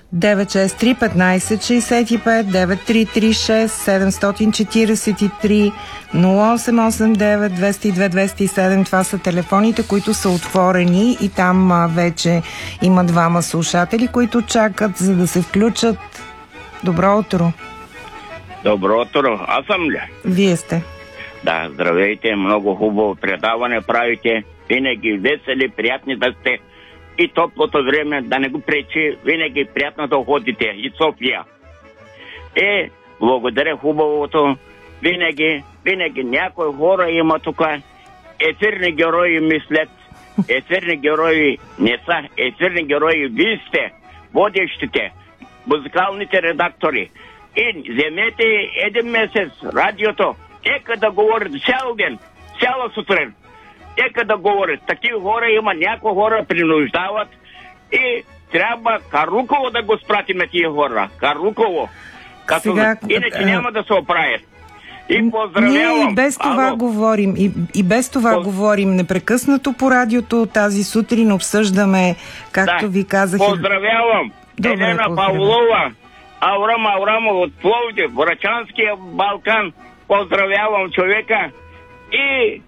963 15 65, 9336 743 0889 202 207. Това са телефоните, които са отворени и там вече има двама слушатели, които чакат, за да се включат. Добро утро. Добро утро. Аз съм ли? Вие сте. Да, здравейте. Много хубаво предаване правите. Винаги весели, приятни да сте. И топлото време да не го пречи. Винаги приятно да ходите. И София. Благодаря хубавото. Винаги някои хора има тук. Ефирни герои мислят. Ефирни герои не са. Ефирни герои вие сте. Водещите. Музикалните редактори. И вземете един месец радиото. Нека да говорят цял ден. Цяла сутрин. Нека да говорят. Такива хора има, някои хора принуждават и трябва Каруково да го спратиме тия хора. Каруково. Иначе няма да се оправят. И поздравявам. Ние и без това говорим. И без това говорим непрекъснато по радиото. Тази сутрин обсъждаме, както ви казах. Поздравявам. Елена Павлова, Аврам от Пловдив, Врачанския Балкан. Поздравявам човека и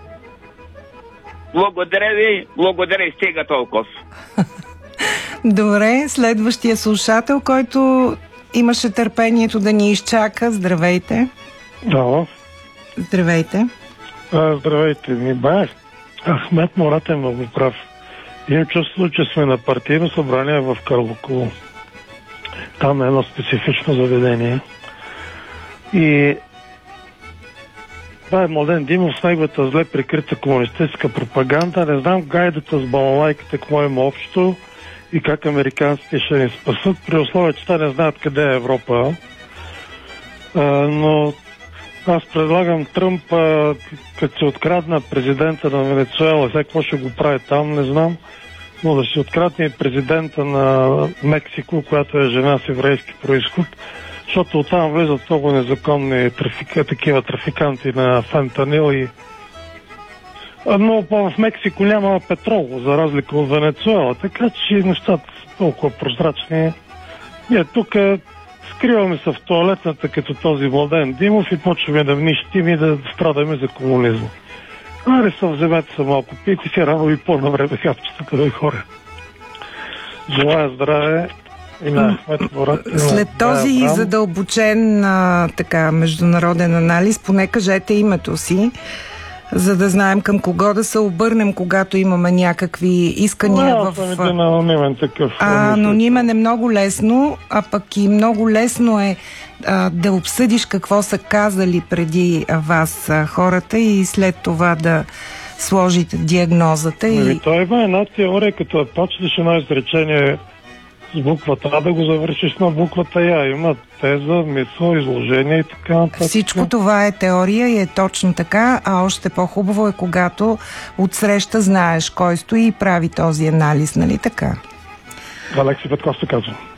благодаря и стига толкова. Добре, следващия слушател, който имаше търпението да ни изчака. Здравейте. Да. Здравейте. Здравейте, ми бях Ахмет Мурат е много прав. Имам чувство, че сме на партийно събрание в Карлоково. Там е едно специфично заведение. И това е Младен Димов с неговата зле прикрита комунистическа пропаганда. Не знам гайдата с балалайката какво има общо и как американците ще ни спасат, при условие, че те не знаят къде е Европа. Но аз предлагам Тръмп, като се открадна президента на Венецуела, сега какво ще го прави там, не знам, но да се открадне президента на Мексико, която е жена с еврейски произход, защото оттам влизат много незаконни такива трафиканти на фентанил и... Но в Мексико няма петрол, за разлика от Венецуела, така че нещата са толкова прозрачни. Ние тук скриваме се в тоалетната като този Младен Димов и почваме да внищим и да страдаме за комунизма. Аре са, вземете се малко, пийте си рано и по-навреме хапчетата да хора. Желая здраве. След този задълбочен международен анализ, поне кажете името си, за да знаем към кого да се обърнем, когато имаме някакви искания анонимен е много лесно, а пък и много лесно е да обсъдиш какво са казали преди вас хората и след това да сложите диагнозата. Той има една теория, като почнеш едно изречение с буквата А, да го завършиш на буквата Я. Има теза, мисъл, изложение и така нататък. Всичко това е теория и е точно така, а още по-хубаво е, когато отсреща знаеш кой стои и прави този анализ, нали така? Алекси Петков се казва.